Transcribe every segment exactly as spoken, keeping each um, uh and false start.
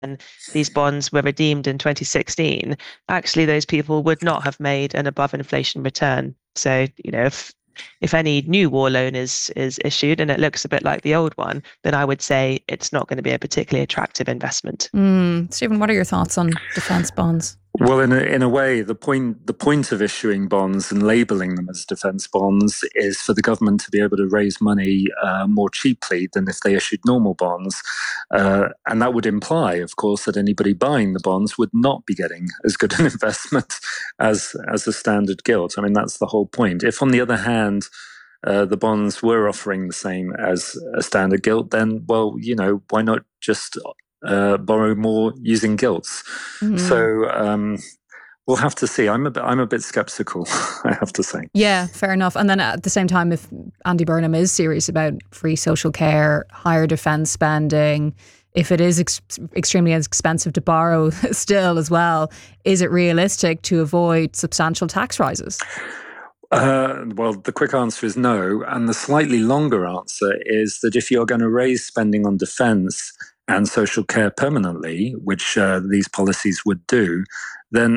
these bonds were redeemed in twenty sixteen, actually those people would not have made an above inflation return. So, you know, if if any new war loan is is issued and it looks a bit like the old one, then I would say it's not going to be a particularly attractive investment. Mm. Stephen, what are your thoughts on defence bonds? Well, in a, in a way, the point the point of issuing bonds and labelling them as defence bonds is for the government to be able to raise money uh, more cheaply than if they issued normal bonds. Uh, and that would imply, of course, that anybody buying the bonds would not be getting as good an investment as, as a standard gilt. I mean, that's the whole point. If, on the other hand, uh, the bonds were offering the same as a standard gilt, then, well, you know, why not just Uh, borrow more using gilts? Mm-hmm. So um, we'll have to see. I'm a bit, I'm a bit skeptical, I have to say. Yeah, fair enough. And then at the same time, if Andy Burnham is serious about free social care, higher defence spending, if it is ex- extremely expensive to borrow still as well, is it realistic to avoid substantial tax rises? Uh, well, the quick answer is no. And the slightly longer answer is that if you're going to raise spending on defence and social care permanently, which uh, these policies would do, then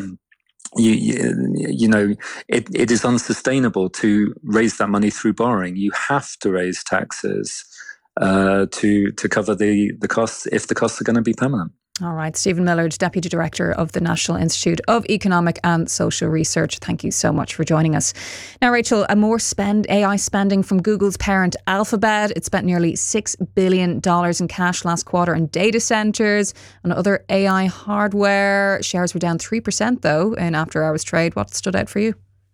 you, you, you know it, it is unsustainable to raise that money through borrowing. You have to raise taxes uh, to to cover the the costs if the costs are going to be permanent. All right, Stephen Millard, Deputy Director of the National Institute of Economic and Social Research. Thank you so much for joining us. Now, Rachel, a more spend A I spending from Google's parent Alphabet. It spent nearly six billion dollars in cash last quarter on data centres and other A I hardware. Shares were down three percent, though, in after-hours trade. What stood out for you?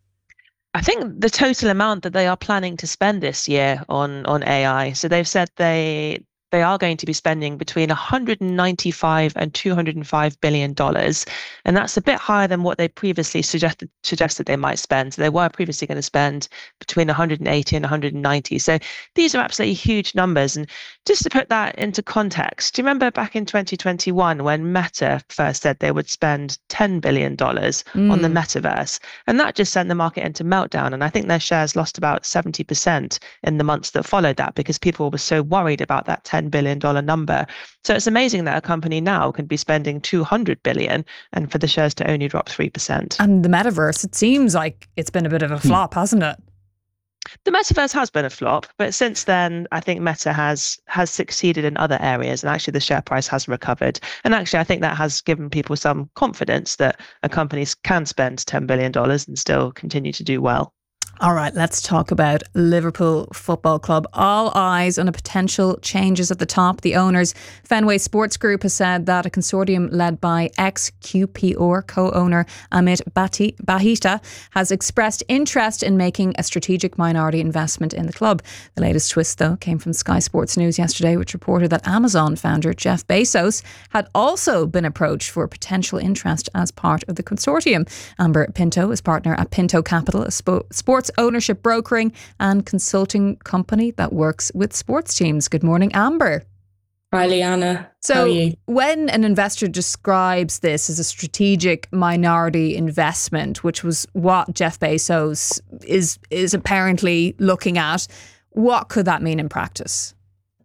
I think the total amount that they are planning to spend this year on, on A I. So they've said they... they are going to be spending between one hundred ninety-five and two hundred five billion dollars. And that's a bit higher than what they previously suggested suggested they might spend. So they were previously going to spend between one hundred eighty and one hundred ninety. So these are absolutely huge numbers. And just to put that into context, do you remember back in twenty twenty-one when Meta first said they would spend ten billion dollars mm. on the metaverse? And that just sent the market into meltdown. And I think their shares lost about seventy percent in the months that followed that because people were so worried about that ten billion dollars number. So it's amazing that a company now can be spending two hundred billion dollars and for the shares to only drop three percent. And the metaverse, it seems like it's been a bit of a flop, hasn't it? The metaverse has been a flop, but since then, I think Meta has has succeeded in other areas, and actually the share price has recovered. And actually, I think that has given people some confidence that a company can spend ten billion dollars and still continue to do well. All right, let's talk about Liverpool Football Club. All eyes on a potential changes at the top. The owners, Fenway Sports Group, has said that a consortium led by ex-Q P R co-owner Amit Bahita has expressed interest in making a strategic minority investment in the club. The latest twist, though, came from Sky Sports News yesterday, which reported that Amazon founder Jeff Bezos had also been approached for potential interest as part of the consortium. Amber Pinto is partner at Pinto Capital, a spo- sports ownership brokering and consulting company that works with sports teams. Good morning, Amber. Hi, Leanna. So How are you? When an investor describes this as a strategic minority investment, which was what Jeff Bezos is is apparently looking at, what could that mean in practice?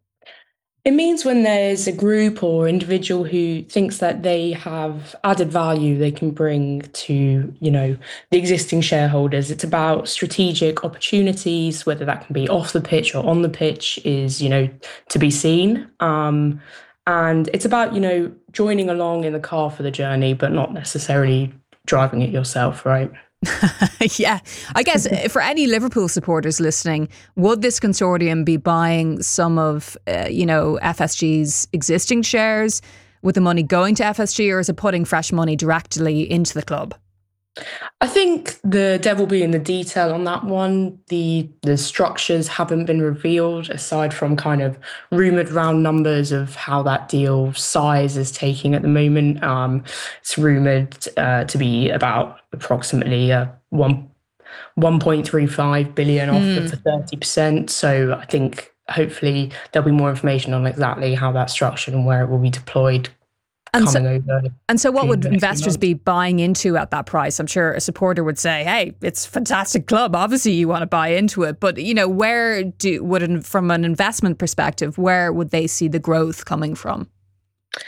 It means when there's a group or individual who thinks that they have added value they can bring to, you know, the existing shareholders. It's about strategic opportunities, whether that can be off the pitch or on the pitch is, you know, to be seen. Um, and it's about, you know, joining along in the car for the journey, but not necessarily driving it yourself, right? Yeah, I guess for any Liverpool supporters listening, would this consortium be buying some of, uh, you know, F S G's existing shares with the money going to F S G, or is it putting fresh money directly into the club? I think the devil will be in the detail on that one. The the structures haven't been revealed aside from kind of rumoured round numbers of how that deal size is taking at the moment. Um, it's rumoured uh, to be about approximately uh, one, one point three five billion off mm. of the thirty percent. So I think hopefully there'll be more information on exactly how that's structured and where it will be deployed. And so, and so what would investors be buying into at that price? I'm sure a supporter would say, hey, it's a fantastic club. Obviously, you want to buy into it. But, you know, where do would, from an investment perspective, where would they see the growth coming from?